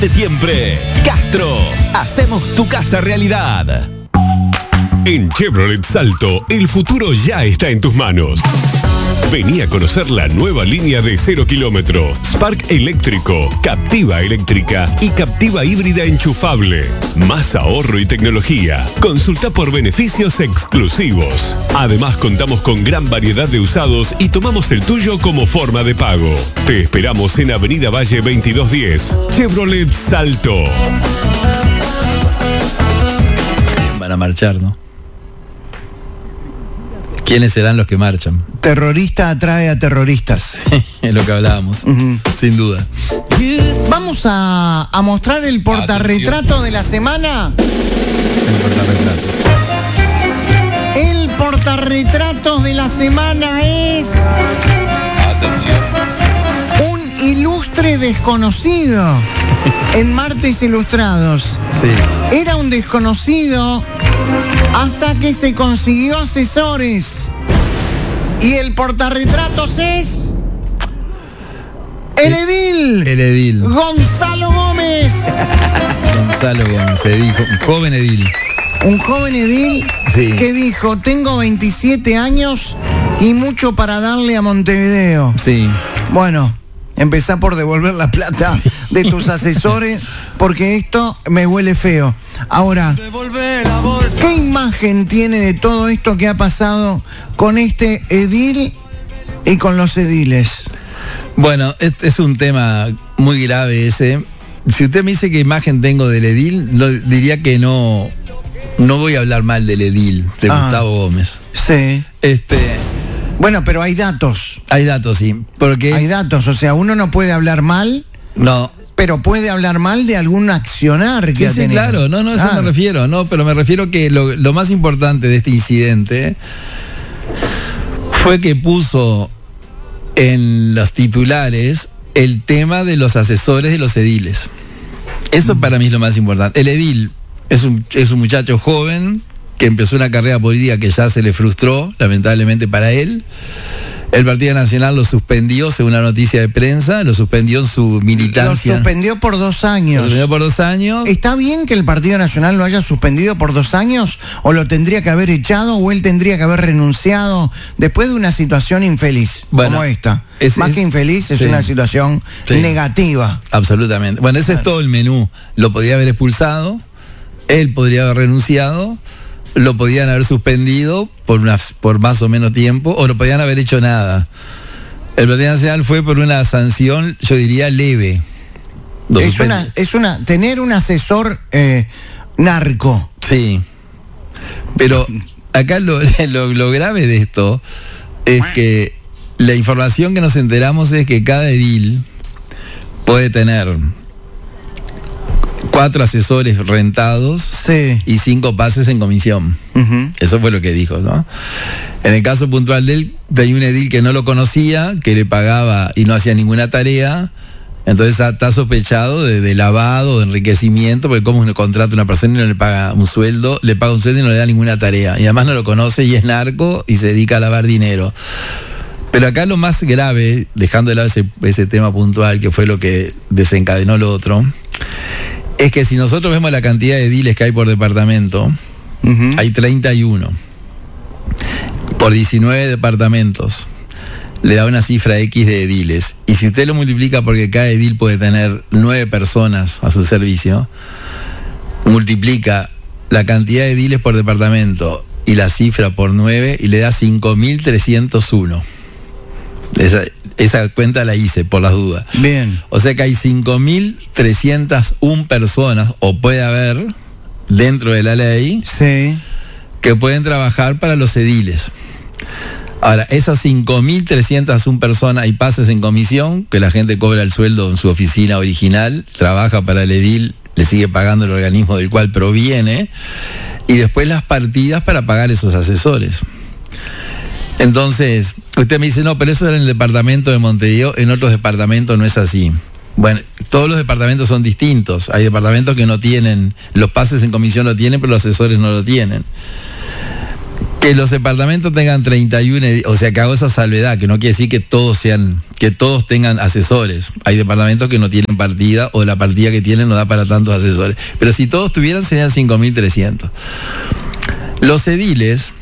De siempre. Castro, hacemos tu casa realidad. En Chevrolet Salto, el futuro ya está en tus manos. Vení a conocer la nueva línea de 0 kilómetro, Spark eléctrico, Captiva eléctrica y Captiva híbrida enchufable. Más ahorro y tecnología. Consulta por beneficios exclusivos. Además, contamos con gran variedad de usados y tomamos el tuyo como forma de pago. Te esperamos en Avenida Valle 2210. Chevrolet Salto. Van a marchar, ¿no? ¿Quiénes serán los que marchan? Terrorista atrae a terroristas. Es lo que hablábamos, sin duda. Vamos a mostrar el portarretrato de la semana. El portarretrato de la semana es... Atención. Un ilustre desconocido en Martes Ilustrados. Sí. Era un desconocido hasta que se consiguió asesores. Y el portarretratos es... El edil. El edil. Gonzalo Gómez. Gonzalo Gómez, se dijo, un joven edil. Un joven edil Sí. que dijo, tengo 27 años y mucho para darle a Montevideo. Sí. Bueno, empezá por devolver la plata de tus asesores porque esto me huele feo. Ahora, ¿qué imagen tiene de todo esto que ha pasado con este edil y con los ediles? Bueno, es un tema muy grave ese. Si usted me dice qué imagen tengo del edil, diría que no voy a hablar mal del edil, de Gustavo Gómez. Sí. Bueno, pero hay datos. Hay datos, sí. Porque Hay datos, o sea, uno no puede hablar mal, no. pero puede hablar mal de algún accionar que ha Sí, tenido. claro, no, eso me refiero, no, pero me refiero que lo más importante de este incidente fue que puso en los titulares el tema de los asesores de los ediles. Eso para mí es lo más importante. El edil es un muchacho joven que empezó una carrera política que ya se le frustró, lamentablemente para él. El Partido Nacional lo suspendió, según la noticia de prensa, lo suspendió en su militancia. Lo suspendió por 2 años. Lo suspendió por 2 años. ¿Está bien que el Partido Nacional lo haya suspendido por 2 años? ¿O lo tendría que haber echado? ¿O él tendría que haber renunciado después de una situación infeliz como esta? Más que infeliz, es sí. una situación negativa. Absolutamente. Bueno, ese es todo el menú. Lo podía haber expulsado, él podría haber renunciado, lo podían haber suspendido por más o menos tiempo, o no podían haber hecho nada. El Partido Nacional fue por una sanción, yo diría, leve. Tener un asesor narco. Sí. Pero acá lo grave de esto es que la información que nos enteramos es que cada edil puede tener 4 asesores rentados y 5 pases en comisión. Eso fue lo que dijo, ¿no? En el caso puntual de él, tenía un edil que no lo conocía, que le pagaba y no hacía ninguna tarea. Entonces está sospechado de lavado, de enriquecimiento, porque como uno contrata a una persona y no le paga un sueldo, le paga un sueldo y no le da ninguna tarea. Y además no lo conoce y es narco y se dedica a lavar dinero. Pero acá lo más grave, dejando de lado ese tema puntual, que fue lo que desencadenó lo otro, es que si nosotros vemos la cantidad de ediles que hay por departamento, hay 31. Por 19 departamentos, le da una cifra X de ediles. Y si usted lo multiplica porque cada edil puede tener 9 personas a su servicio, multiplica la cantidad de ediles por departamento y la cifra por 9 y le da 5.301. Esa cuenta la hice por las dudas. Bien. O sea que hay 5.301 personas, o puede haber, dentro de la ley, que pueden trabajar para los ediles. Ahora, esas 5.301 personas, hay pases en comisión, que la gente cobra el sueldo en su oficina original, trabaja para el edil, le sigue pagando el organismo del cual proviene, y después las partidas para pagar esos asesores. Entonces, usted me dice, no, pero eso era en el departamento de Montevideo, en otros departamentos no es así. Bueno, todos los departamentos son distintos. Hay departamentos que no tienen, los pases en comisión lo tienen, pero los asesores no lo tienen. Que los departamentos tengan 31 ediles, o sea, que hago esa salvedad, que no quiere decir que todos tengan asesores. Hay departamentos que no tienen partida, o la partida que tienen no da para tantos asesores. Pero si todos tuvieran, serían 5.300. Los ediles,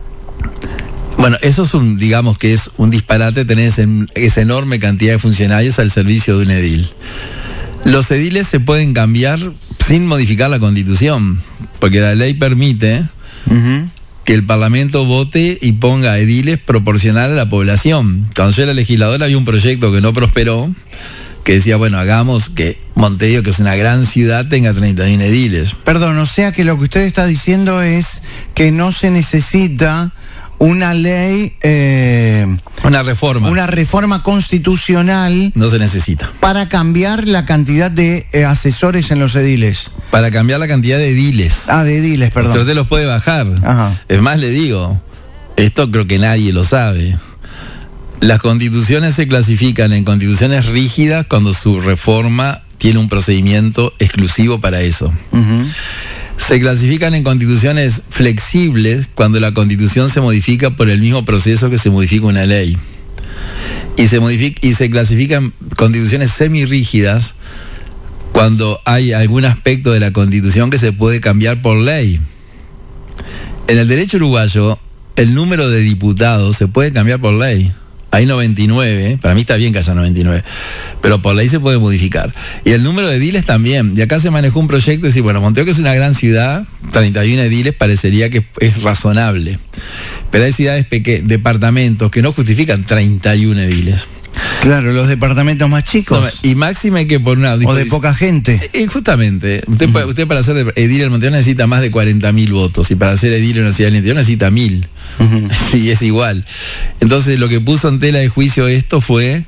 bueno, eso es digamos que es un disparate tener esa enorme cantidad de funcionarios al servicio de un edil. Los ediles se pueden cambiar sin modificar la Constitución, porque la ley permite que el Parlamento vote y ponga ediles proporcional a la población. Cuando yo era legislador había un proyecto que no prosperó, que decía, bueno, hagamos que Montevideo, que es una gran ciudad, tenga 31 ediles. Perdón, o sea que lo que usted está diciendo es que no se necesita una ley, una reforma constitucional. No se necesita. Para cambiar la cantidad de asesores en los ediles. Para cambiar la cantidad de ediles. De ediles, perdón. Usted los puede bajar. Ajá. Es más, le digo, esto creo que nadie lo sabe. Las constituciones se clasifican en constituciones rígidas cuando su reforma tiene un procedimiento exclusivo para eso. Se clasifican en constituciones flexibles cuando la constitución se modifica por el mismo proceso que se modifica una ley. Y se clasifican constituciones semirrígidas cuando hay algún aspecto de la constitución que se puede cambiar por ley. En el derecho uruguayo, el número de diputados se puede cambiar por ley. Hay 99, para mí está bien que haya 99, pero por ley se puede modificar. Y el número de ediles también. Y acá se manejó un proyecto de decir, bueno, Montevideo, que es una gran ciudad, 31 ediles parecería que es razonable. Pero hay ciudades departamentos que no justifican 31 ediles. Claro, los departamentos más chicos. No, y máxime que por una... O de poca gente. Justamente, usted para ser edil en Montevideo necesita más de 40.000 votos, y para ser edil en una ciudad del interior necesita 1.000. Y es igual. Entonces lo que puso en tela de juicio esto fue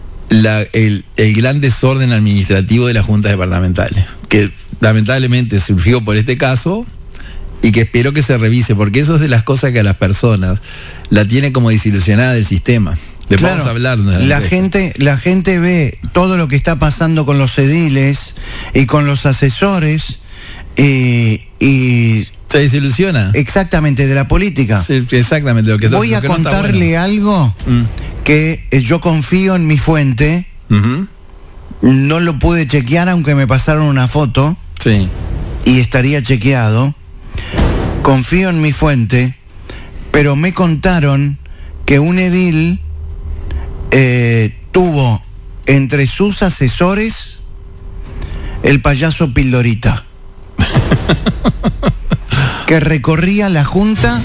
el gran desorden administrativo de las juntas departamentales, que lamentablemente surgió por este caso y que espero que se revise, porque eso es de las cosas que a las personas la tiene como desilusionada del sistema. Claro, vamos a hablar. La gente ve todo lo que está pasando con los ediles y con los asesores y se desilusiona. Exactamente, de la política. Sí, exactamente. Voy a contarle algo que yo confío en mi fuente. No lo pude chequear, aunque me pasaron una foto. Sí. Y estaría chequeado. Confío en mi fuente, pero me contaron que un edil tuvo entre sus asesores el payaso Pildorita. Que recorría la junta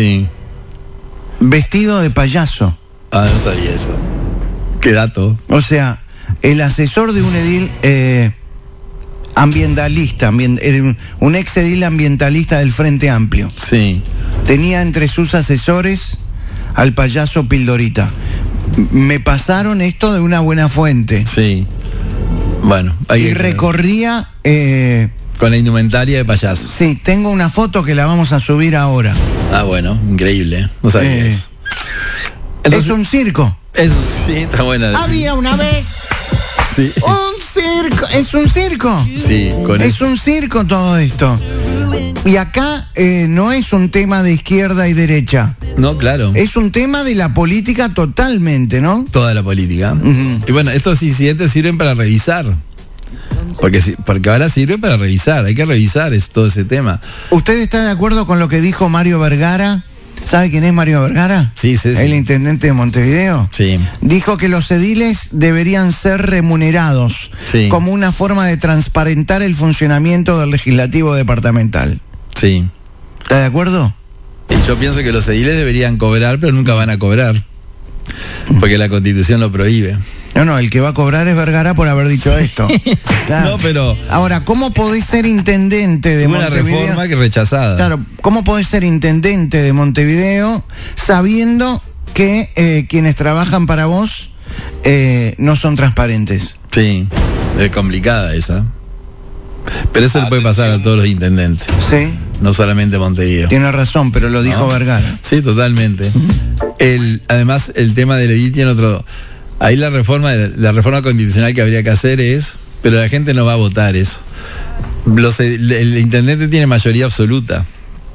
vestido de payaso. No sabía eso. Qué dato. O sea, el asesor de un edil ambientalista, un ex edil ambientalista del Frente Amplio. Sí. Tenía entre sus asesores al payaso Pildorita. Me pasaron esto de una buena fuente. Sí. Bueno. Y recorría... con la indumentaria de payaso. Sí, tengo una foto que la vamos a subir ahora. Bueno, increíble. No sabía eso. Entonces, es un circo. Sí, está buena. Había una vez un circo. Es un circo. Sí, es un circo todo esto. Y acá no es un tema de izquierda y derecha. No, claro. Es un tema de la política totalmente, ¿no? Toda la política. Y bueno, estos incidentes sirven para revisar. Porque ahora sirve para revisar. Hay que revisar todo ese tema. ¿Usted está de acuerdo con lo que dijo Mario Vergara? ¿Sabe quién es Mario Vergara? Sí. El intendente de Montevideo. Sí. Dijo que los ediles deberían ser remunerados como una forma de transparentar el funcionamiento del legislativo departamental. Sí. ¿Está de acuerdo? Y yo pienso que los ediles deberían cobrar, pero nunca van a cobrar. Porque la Constitución lo prohíbe. No, el que va a cobrar es Vergara por haber dicho esto. Claro. No, pero... Ahora, ¿cómo podés ser intendente de Montevideo? Una reforma que rechazada. Claro, ¿cómo podés ser intendente de Montevideo sabiendo que quienes trabajan para vos no son transparentes? Sí, es complicada esa. Pero eso le puede pasar a todos los intendentes. Sí. No solamente Montevideo. Tiene razón, pero lo dijo Vergara. Sí, totalmente. Además, el tema del edil tiene otro... Ahí la reforma constitucional que habría que hacer pero la gente no va a votar eso. El intendente tiene mayoría absoluta.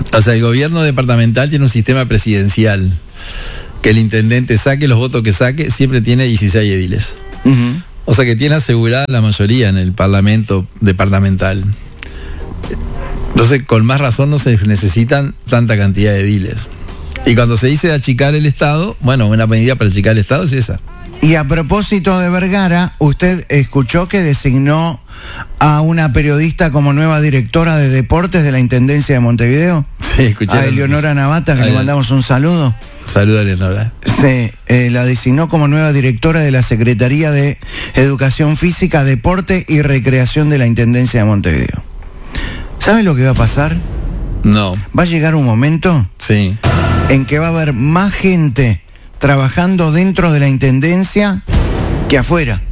O sea, el gobierno departamental tiene un sistema presidencial. Que el intendente saque los votos que saque, siempre tiene 16 ediles. Ujú. O sea que tiene asegurada la mayoría en el parlamento departamental. Entonces, con más razón no se necesitan tanta cantidad de ediles. Y cuando se dice de achicar el Estado, bueno, una medida para achicar el Estado es esa. Y a propósito de Vergara, ¿usted escuchó que designó a una periodista como nueva directora de deportes de la Intendencia de Montevideo? Sí, escuché. A Eleonora Navata, que le mandamos un saludo. Saludos, Eleonora. Sí, la designó como nueva directora de la Secretaría de Educación Física, Deporte y Recreación de la Intendencia de Montevideo. ¿Sabe lo que va a pasar? No, Va a llegar un momento sí. en que va a haber más gente trabajando dentro de la Intendencia que afuera.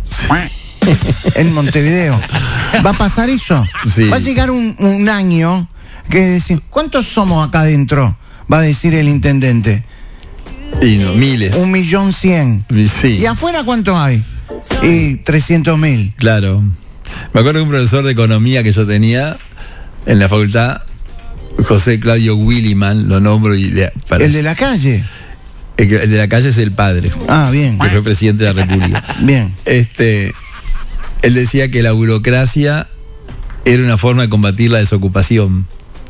En Montevideo. ¿Va a pasar eso? Sí. Va a llegar un año que decir, ¿cuántos somos acá adentro? Va a decir el intendente. Y no, miles. 1.100.000. Sí. ¿Y afuera cuánto hay? Y 300.000. Claro. Me acuerdo que un profesor de economía que yo tenía en la facultad, José Claudio Williman, lo nombro y El de la calle. el de la calle es el padre, Ah, bien. que fue presidente de la República. Bien. Él decía que la burocracia era una forma de combatir la desocupación.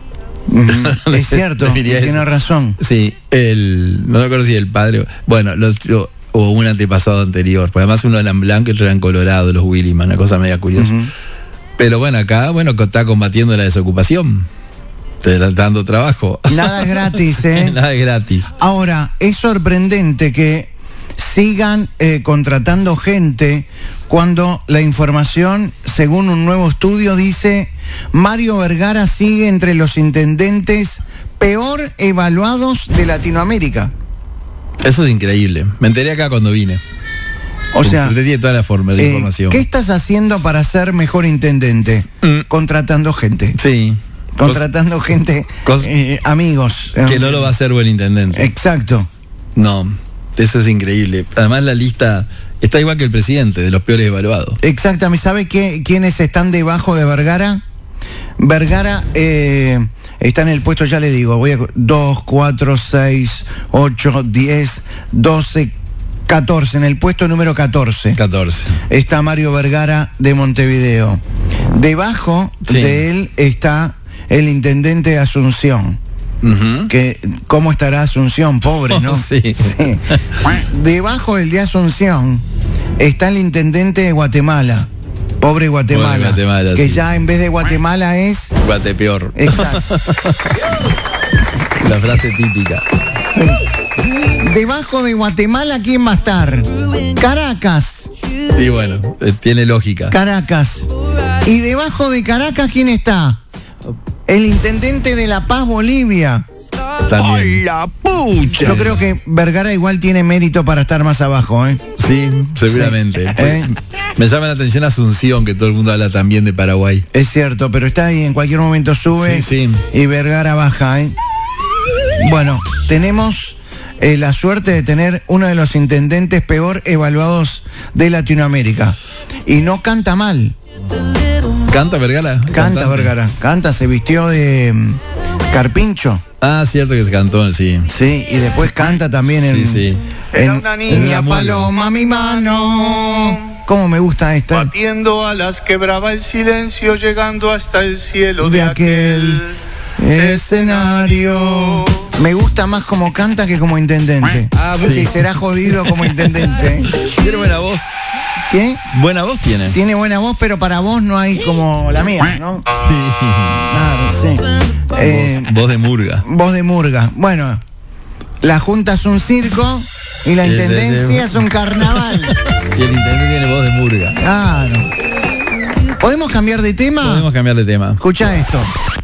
Es cierto, Diría tiene eso. razón. Sí, no me acuerdo si el padre, bueno, o un antepasado anterior, porque además uno eran blanco y otro eran colorado, los Williman, una cosa media curiosa. Ujú. Pero bueno, acá, está combatiendo la desocupación, te está dando trabajo. Nada es gratis, ¿eh? Nada es gratis. Ahora, es sorprendente que sigan contratando gente cuando la información, según un nuevo estudio, dice Mario Vergara sigue entre los intendentes peor evaluados de Latinoamérica. Eso es increíble. Me enteré acá cuando vine. O sea, usted tiene toda la información. ¿qué estás haciendo para ser mejor intendente? Contratando gente. Sí. Contratando gente, amigos. Que no lo va a hacer buen intendente. Exacto. No, eso es increíble. Además la lista está igual que el presidente, de los peores evaluados. Exactamente. ¿Sabe quiénes están debajo de Vergara? Vergara está en el puesto, ya le digo, 2, 4, 6, 8, 10, 12, 14, en el puesto número 14. 14. Está Mario Vergara de Montevideo. Debajo Sí. de él está el intendente de Asunción. Ujú. Que, ¿cómo estará Asunción? Pobre, ¿no? Sí. Debajo del de Asunción está el intendente de Guatemala. Pobre Guatemala. Pobre Guatemala, que sí. ya en vez de Guatemala es... Guatepeor. Exacto. La frase típica. Debajo de Guatemala, ¿quién va a estar? Caracas. Y bueno, tiene lógica. Caracas. Y debajo de Caracas, ¿quién está? El intendente de La Paz, Bolivia. También. Yo creo que Vergara igual tiene mérito para estar más abajo, ¿eh? Sí, seguramente. Sí. Me llama la atención Asunción, que todo el mundo habla también de Paraguay. Es cierto, pero está ahí, en cualquier momento sube Sí, sí. y Vergara baja, ¿eh? Bueno, tenemos la suerte de tener uno de los intendentes peor evaluados de Latinoamérica. Y no canta mal. ¿Canta Vergara? Canta ¿Cantante? Vergara. Canta, se vistió de carpincho. Ah, cierto que se cantó, sí. Sí, y después canta también en... Sí, sí. En, Era una en niña La Paloma, mi mano. ¿Cómo me gusta esta? Batiendo alas quebraba el silencio, llegando hasta el cielo De aquel escenario. Me gusta más como canta que como intendente. Ah, Sí, sí. será jodido como intendente. Tiene buena voz. ¿Qué? Buena voz tiene. Tiene buena voz, pero para vos no hay como la mía, ¿no? Sí. Claro, sí. Voz de murga. Voz de murga. Bueno, la Junta es un circo y la Y el de- intendencia es un carnaval. Y el intendente tiene voz de murga. Claro. ¿Podemos cambiar de tema? Podemos cambiar de tema. Escucha esto.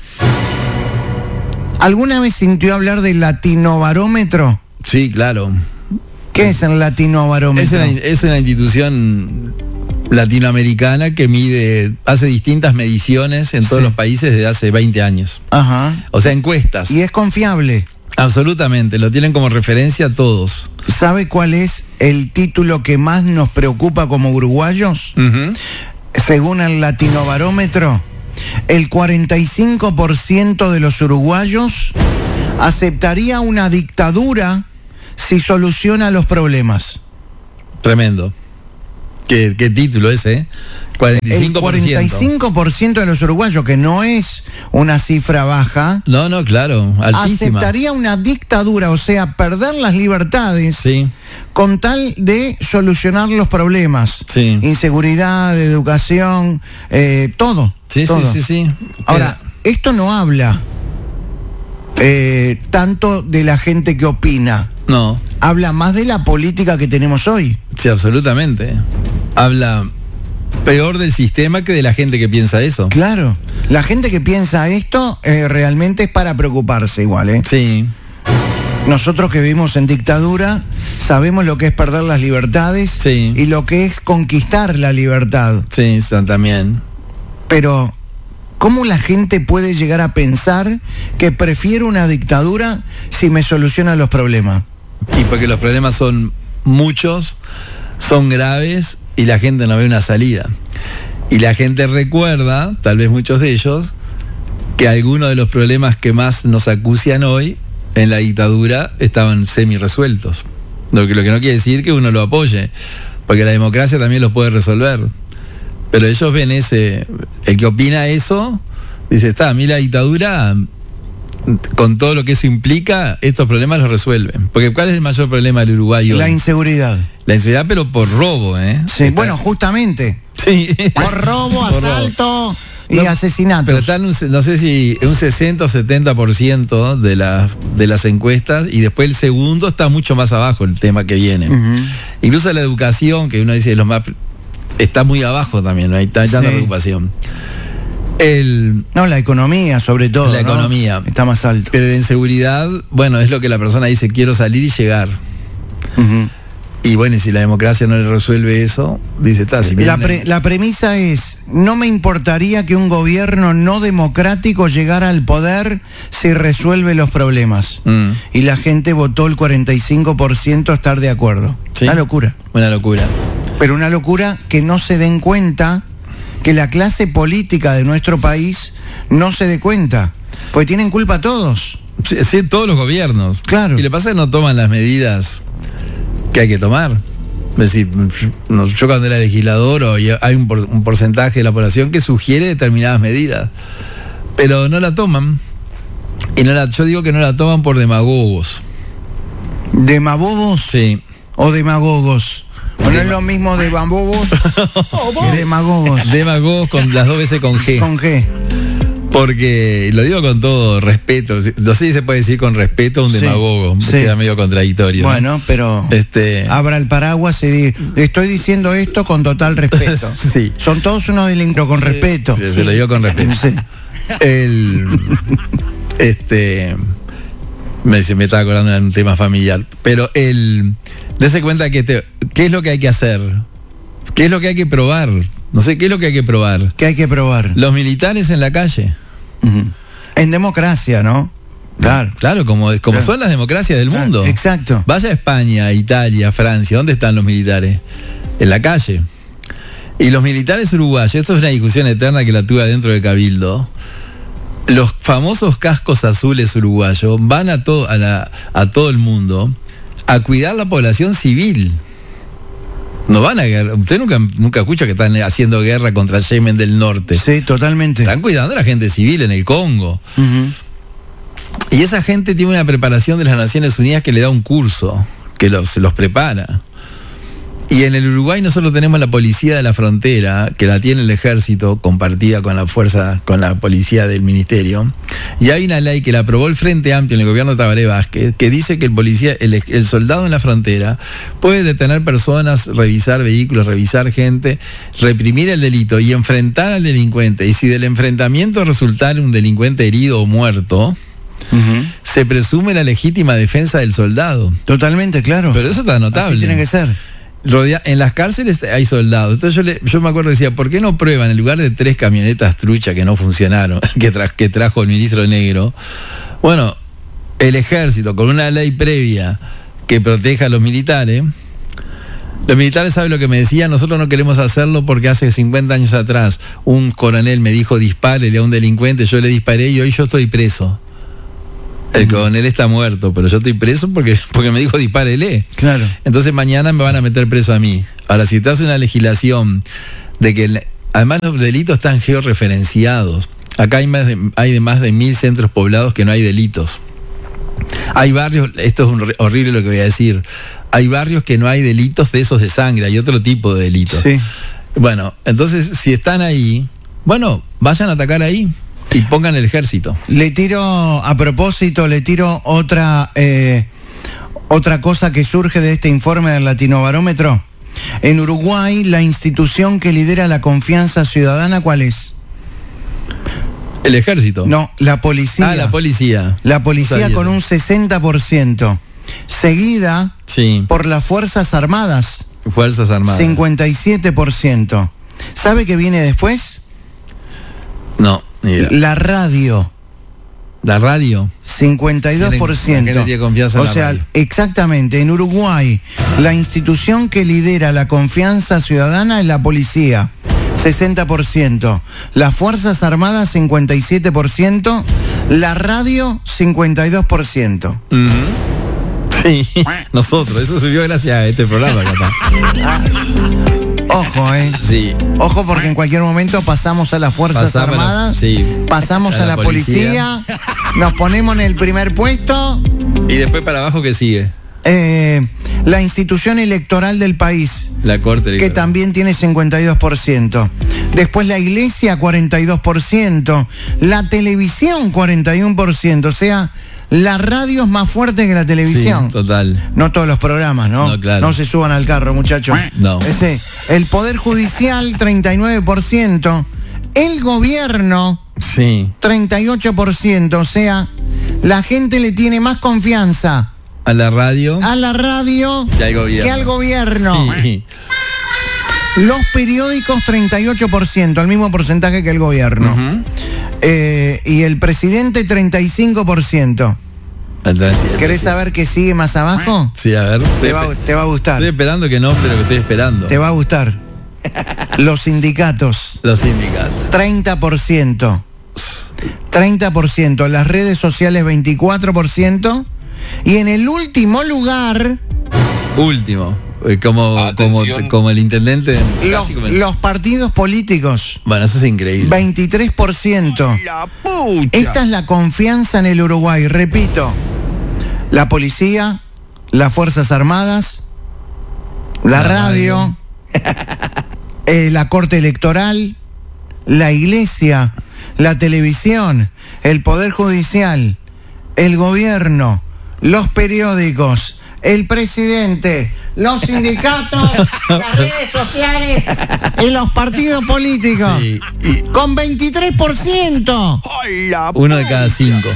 ¿Alguna vez sintió hablar del Latinobarómetro? Sí, claro. ¿Qué es el Latinobarómetro? Es una institución latinoamericana que hace distintas mediciones en todos Sí. los países desde hace 20 años. Ajá. O sea, encuestas. Y es confiable. Absolutamente, lo tienen como referencia todos. ¿Sabe cuál es el título que más nos preocupa como uruguayos? Ujú. Según el Latinobarómetro, el 45% de los uruguayos aceptaría una dictadura si soluciona los problemas. Tremendo. ¿Qué título ese? 45%. El 45% de los uruguayos, que no es una cifra baja, No, claro, altísima. aceptaría una dictadura, o sea, perder las libertades, Sí. con tal de solucionar los problemas. Sí. Inseguridad, educación, todo. Sí. Ahora, esto no habla tanto de la gente que opina. No, Habla más de la política que tenemos hoy. sí, absolutamente. Habla peor del sistema que de la gente que piensa eso. Claro. La gente que piensa esto realmente es para preocuparse igual, ¿eh? Sí, Nosotros que vivimos en dictadura sabemos lo que es perder las libertades Sí. y lo que es conquistar la libertad. sí, también. Pero, ¿cómo la gente puede llegar a pensar que prefiero una dictadura si me soluciona los problemas? Y porque los problemas son muchos, son graves y la gente no ve una salida. Y la gente recuerda, tal vez muchos de ellos, que algunos de los problemas que más nos acucian hoy en la dictadura estaban semi-resueltos. Lo que no quiere decir que uno lo apoye, porque la democracia también los puede resolver. Pero ellos ven el que opina eso, dice, a mí la dictadura, con todo lo que eso implica, estos problemas los resuelven. Porque ¿cuál es el mayor problema del Uruguay hoy? La inseguridad. La inseguridad, pero por robo, ¿eh? Sí, bueno, justamente. Sí. Por robo, Por robo. asalto y No, asesinatos. Pero están, no sé si un 60 o 70% de las encuestas, y después el segundo está mucho más abajo el tema que viene. Ujú. Incluso la educación, que uno dice los más, está muy abajo también, no hay tanta Sí. preocupación. No, la economía sobre todo. La ¿no? economía. Está más alto. Pero la inseguridad, bueno, es lo que la persona dice, quiero salir y llegar. Ujú. Y bueno, y si la democracia no le resuelve eso, dice, si viene La premisa es, no me importaría que un gobierno no democrático llegara al poder si resuelve los problemas. Mm. Y la gente votó el 45% estar de acuerdo. Sí. Una locura. Una locura. Pero una locura que no se den cuenta, que la clase política de nuestro país no se dé cuenta. Porque tienen culpa todos. Sí, todos los gobiernos. Claro. Y le pasa que no toman las medidas que hay que tomar. Es decir, yo cuando era legislador, hay un porcentaje de la población que sugiere determinadas medidas, pero no la toman. Y yo digo que no la toman por demagogos. ¿Demabobos Sí. o demagogos? ¿O no es lo mismo de bambobos que demagogos? Demagogos con las dos veces con G. ¿Con G? Porque lo digo con todo respeto. No sé si se puede decir con respeto a un Sí, demagogo. sí. Queda medio contradictorio. ¿no? Bueno, pero abra el paraguas y estoy diciendo esto con total respeto. Sí. Son todos unos delincuentes con respeto. Sí, se lo digo con respeto. Sí. Me estaba acordando de un tema familiar. Pero dése cuenta que ¿qué es lo que hay que hacer? ¿Qué es lo que hay que probar? No sé, ¿qué es lo que hay que probar? ¿Qué hay que probar? Los militares en la calle. Ujú. En democracia, ¿no? Claro. Claro, como Claro. son las democracias del Claro, mundo. exacto. Vaya a España, Italia, Francia, ¿dónde están los militares? En la calle. Y los militares uruguayos, esto es una discusión eterna que la tuve adentro del Cabildo. Los famosos cascos azules uruguayos van a todo el mundo a cuidar la población civil. No van a guerra. Usted nunca escucha que están haciendo guerra contra Yemen del Norte. Sí, totalmente. Están cuidando a la gente civil en el Congo. Ujú. Y esa gente tiene una preparación de las Naciones Unidas que le da un curso, que se los prepara. Y en el Uruguay nosotros tenemos la policía de la frontera, que la tiene el ejército, compartida con la fuerza, con la policía del ministerio. Y hay una ley que la aprobó el Frente Amplio en el gobierno de Tabaré Vázquez, que dice que el soldado en la frontera puede detener personas, revisar vehículos, revisar gente, reprimir el delito y enfrentar al delincuente. Y si del enfrentamiento resultara un delincuente herido o muerto, Ujú. se presume la legítima defensa del soldado. Totalmente, claro. Pero eso está notable. Así tiene que ser. En las cárceles hay soldados. Entonces yo me acuerdo, decía, ¿por qué no prueban en lugar de 3 camionetas trucha que no funcionaron, que trajo el ministro Negro? Bueno, el ejército con una ley previa que proteja a los militares, Los militares saben lo que me decían, nosotros no queremos hacerlo porque hace 50 años atrás un coronel me dijo dispárele a un delincuente, yo le disparé y hoy yo estoy preso. El coronel está muerto, pero yo estoy preso porque me dijo dispárele. Claro. Entonces mañana me van a meter preso a mí. Ahora, si te hace una legislación de que además los delitos están georreferenciados, acá hay más de 1.000 centros poblados que no hay delitos. Hay barrios, esto es horrible lo que voy a decir, hay barrios que no hay delitos de esos de sangre, hay otro tipo de delitos. Sí. Bueno, entonces si están ahí, bueno, vayan a atacar ahí y pongan el ejército. Le tiro otra cosa que surge de este informe del Latinobarómetro. En Uruguay, la institución que lidera la confianza ciudadana, ¿cuál es? El ejército. No, la policía. Ah, la policía. La policía Sabía con un 60%. Seguida sí. por las Fuerzas Armadas. Fuerzas Armadas. 57%. ¿Sabe qué viene después? No, ni idea. La radio. La radio. 52%. Tiene confianza en o la sea, radio. exactamente, en Uruguay, la institución que lidera la confianza ciudadana es la policía. 60%. Las Fuerzas Armadas, 57%. La radio, 52%. Uh-huh. Sí, nosotros. Eso subió gracias a este programa, capaz. Ojo, Sí. Ojo, porque en cualquier momento pasamos a las Fuerzas Armadas, pasamos a la policía, nos ponemos en el primer puesto. Y después para abajo, ¿qué sigue? La institución electoral del país, la Corte Electoral, que también tiene 52%. Después la iglesia, 42%. La televisión, 41%. O sea, la radio es más fuerte que la televisión. Sí, total. No todos los programas, ¿no? No, claro. No se suban al carro, muchachos. No. El Poder Judicial, 39%. El gobierno, sí, 38%. O sea, la gente le tiene más confianza a la radio que al gobierno. Sí. Los periódicos, 38%, el mismo porcentaje que el gobierno. Uh-huh. Y el presidente, 35%. ¿Querés saber qué sigue más abajo? Sí, a ver. Te va a gustar. Estoy esperando que no, pero que estoy esperando. Te va a gustar. Los sindicatos. 30%. 30%. Las redes sociales, 24%. Y en el último lugar... Como el intendente. Los partidos políticos. Bueno, eso es increíble. 23%. Esta es la confianza en el Uruguay. Repito, la policía, las Fuerzas Armadas, la radio, la Corte Electoral, la Iglesia, la televisión, el Poder Judicial, el gobierno, los periódicos, el presidente, los sindicatos, las redes sociales y los partidos políticos. Sí, con 23%. Uno de cada cinco.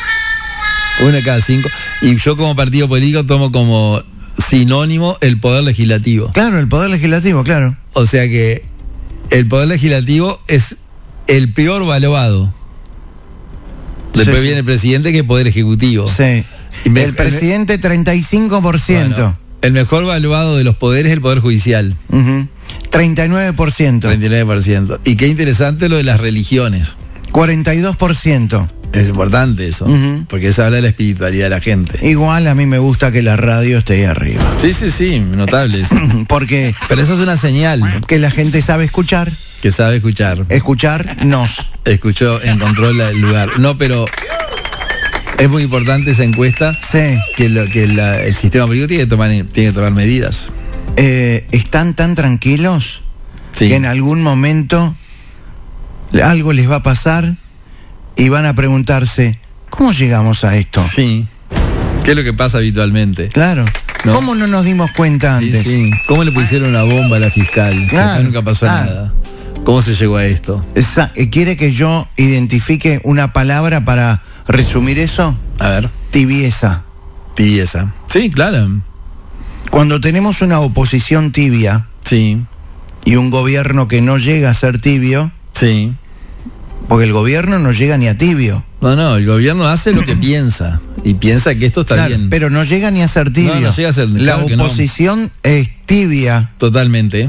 Y yo como partido político tomo como sinónimo el poder legislativo. Claro, el poder legislativo, claro. O sea que el poder legislativo es el peor valuado. Después viene el presidente, que es poder ejecutivo. Sí. El presidente, 35%. Bueno, el mejor valuado de los poderes es el Poder Judicial. 39%. 39%. Y qué interesante lo de las religiones. 42%. Es importante eso, porque eso habla de la espiritualidad de la gente. Igual a mí me gusta que la radio esté ahí arriba. Sí, notable eso. Porque... Pero eso es una señal. Que la gente sabe escuchar. Que sabe escuchar. Escucharnos. Encontró el lugar. No, pero... Es muy importante esa encuesta. Sí. Que el sistema político tiene que tomar medidas. Están tan tranquilos que en algún momento algo les va a pasar y van a preguntarse, ¿cómo llegamos a esto? Sí. ¿Qué es lo que pasa habitualmente? Claro. ¿No? ¿Cómo no nos dimos cuenta antes? Sí. ¿Cómo le pusieron una bomba a la fiscal? Claro. Nunca pasó nada. ¿Cómo se llegó a esto? ¿Quiere que yo identifique una palabra para resumir eso? A ver. Tibieza. Sí, claro. Cuando tenemos una oposición tibia. Sí. Y un gobierno que no llega a ser tibio. Sí. Porque el gobierno no llega ni a tibio. No, el gobierno hace lo que piensa y piensa que esto está Claro, bien. pero no llega ni a ser tibio. No llega a ser, la claro que no. oposición es tibia. Totalmente.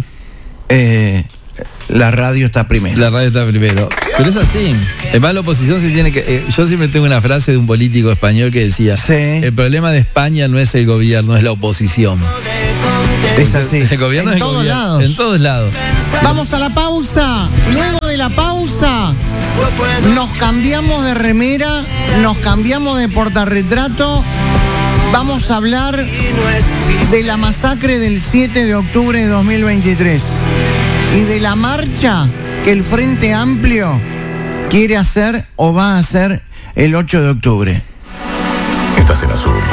La radio está primero. La radio está primero. Pero es así. Además, la oposición se tiene que. Yo siempre tengo una frase de un político español que decía: Sí. el problema de España no es el gobierno, es la oposición. Es así. El gobierno en es el todos gobierno. lados. En todos lados. Vamos a la pausa. Luego de la pausa, nos cambiamos de remera, nos cambiamos de portarretrato. Vamos a hablar de la masacre del 7 de octubre de 2023 y de la marcha que el Frente Amplio quiere hacer o va a hacer el 8 de octubre. Estás en Azul.